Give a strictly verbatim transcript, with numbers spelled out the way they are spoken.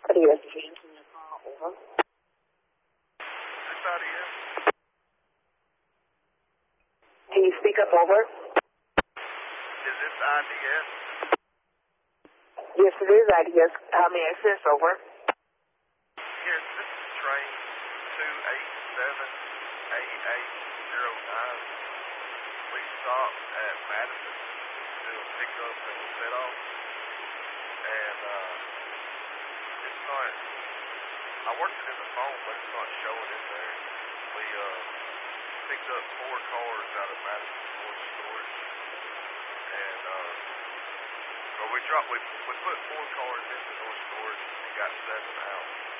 Yes, did you answer your call? Over. Is this I D S? Can you speak up? Over. Is this I D S? Yes, it is I D S. How may I assist? Over. Yes, this is train two eight seven eight eight zero nine. We stopped at Madison to do a pickup and a set off. And uh, it's not, I worked it in the phone, but it's not showing in there. We uh, picked up four cars out of Madison Storage Storage. And uh, well, we dropped, we, we put four cars into North Storage and got seven out.